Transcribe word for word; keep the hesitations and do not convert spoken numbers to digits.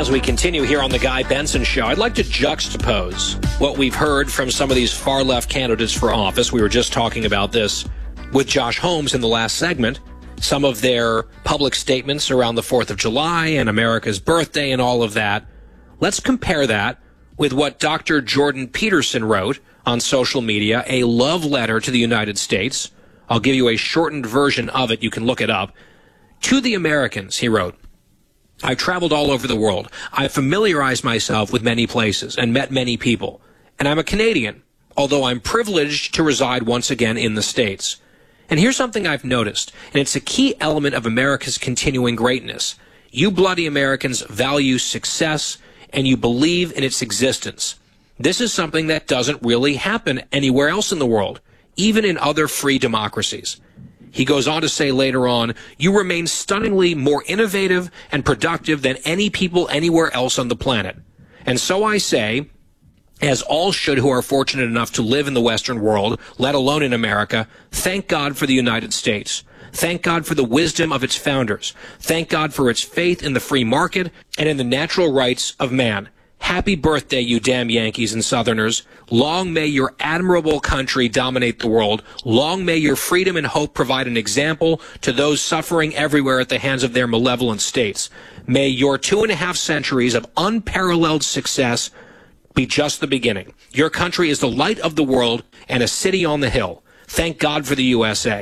As we continue here on the Guy Benson Show, I'd like to juxtapose what we've heard from some of these far-left candidates for office. We were just talking about this with Josh Holmes in the last segment. Some of their public statements around the fourth of July and America's birthday and all of that. Let's compare that with what Doctor Jordan Peterson wrote on social media, a love letter to the United States. I'll give you a shortened version of it. You can look it up. To the Americans, he wrote, I've traveled all over the world. I've familiarized myself with many places and met many people. And I'm a Canadian, although I'm privileged to reside once again in the States. And here's something I've noticed, and it's a key element of America's continuing greatness. You bloody Americans value success, and you believe in its existence. This is something that doesn't really happen anywhere else in the world, even in other free democracies. He goes on to say later on, you remain stunningly more innovative and productive than any people anywhere else on the planet. And so I say, as all should who are fortunate enough to live in the Western world, let alone in America, thank God for the United States. Thank God for the wisdom of its founders. Thank God for its faith in the free market and in the natural rights of man. Happy birthday, you damn Yankees and Southerners. Long may your admirable country dominate the world. Long may your freedom and hope provide an example to those suffering everywhere at the hands of their malevolent states. May your two and a half centuries of unparalleled success be just the beginning. Your country is the light of the world and a city on the hill. Thank God for the U S A.